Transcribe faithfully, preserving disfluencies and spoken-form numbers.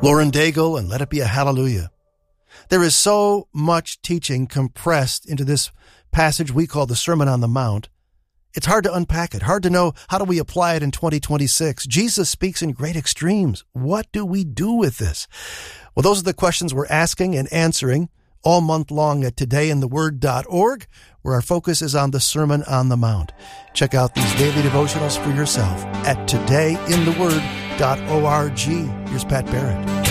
Lauren Daigle and Let It Be a Hallelujah. There is so much teaching compressed into this passage we call the Sermon on the Mount. It's hard to unpack it, hard to know how do we apply it in twenty twenty-six. Jesus speaks in great extremes. What do we do with this? Well, those are the questions we're asking and answering all month long at today in the word dot org, where our focus is on the Sermon on the Mount. Check out these daily devotionals for yourself at today in the word dot org. Here's Pat Barrett.